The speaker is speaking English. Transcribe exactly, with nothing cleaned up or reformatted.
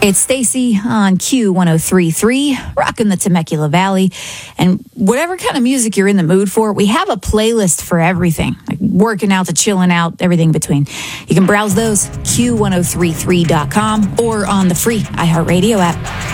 It's Stacy on Q one oh three point three, rocking the Temecula Valley. And whatever kind of music you're in the mood for, we have a playlist for everything, like working out to chilling out, everything in between. You can browse those, Q ten thirty-three dot com, or on the free iHeartRadio app.